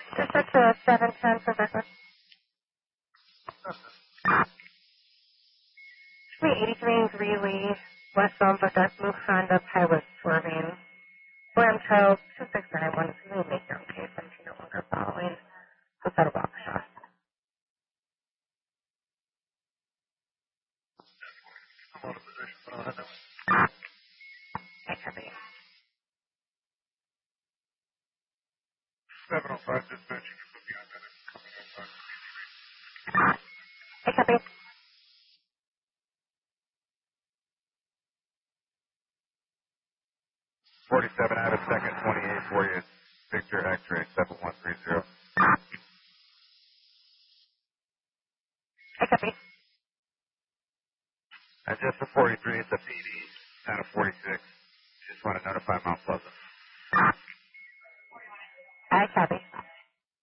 Just up to 710 for breakfast. Should be 83 and Greeley, westbound, but dark blue Honda Pilot swerving. Ram Trail 2691, so you may make your own case if you're no longer following. What's that about, Sean? I copy. 705 dispatching. I copy. 47 out of second, 28 for you. Victor X-ray 7130. I copy. And just for 43, it's a PD out of 46. Just want to notify Mount Pleasant. I copy.